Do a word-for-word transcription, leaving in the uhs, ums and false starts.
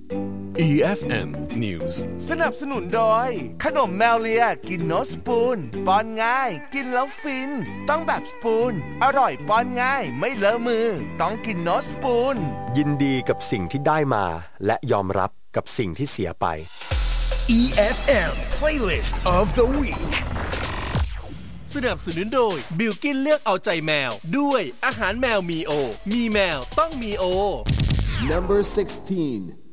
อี เอฟ เอ็ม News สนับสนุนโดยขนมแมวเลียกินโนสปูนป้อนง่ายกินแล้วฟินต้องแบบสปูนอร่อยป้อนง่ายไม่เลอะมือต้องกินโนสปูนยินดีกับสิ่งที่ได้มาและยอมรับกับสิ่งที่เสียไปอี เอฟ เอ็ม Playlist of the Week สนับสนุนโดยบิลกินเลือกเอาใจแมวด้วยอาหารแมวมีโอมีแมวต้องมีโอ Number sixteen